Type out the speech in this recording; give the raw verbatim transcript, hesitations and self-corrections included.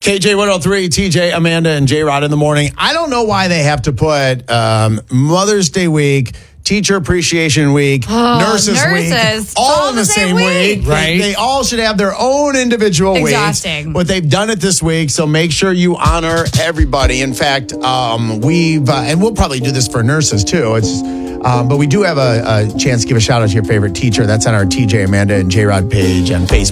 K J one oh three, T J, Amanda, and J-Rod in the morning. I don't know why they have to put um, Mother's Day week, Teacher Appreciation Week, oh, Nurses, nurses Week, all, all in the same, same week. week. Right. They, they all should have their own individual Exhausting. weeks. But they've done it this week, so make sure you honor everybody. In fact, um, we've, uh, and we'll probably do this for nurses too. It's, um, but we do have a, a chance to give a shout out to your favorite teacher. That's on our T J, Amanda, and J-Rod page on Facebook.